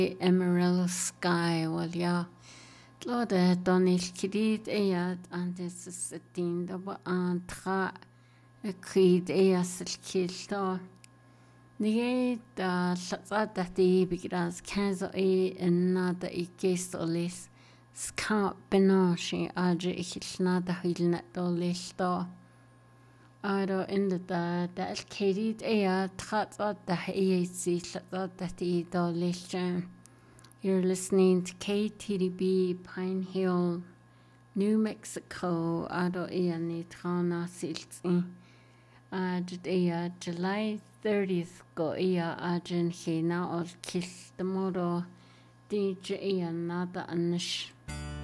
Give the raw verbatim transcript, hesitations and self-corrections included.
Emerald sky well ja Lode Donil Kidid Eyad and this is a din the an tra a creed Eyas Kilto. Nige da Lazata di because Kanzo e another e case olis Ska Benoshi Adri Hilnada Hilnet Dolishto. Aro in the da da Kidid Eya Tratza da Easi Lazata di Dolishan. You're listening to K T D B Pine Hill, New Mexico, Ado Ea Nitrana Siltsi. Ajit Ea July thirtieth go Ea Ajin Hina or Kiss the Moro D J Ea Nada Anish.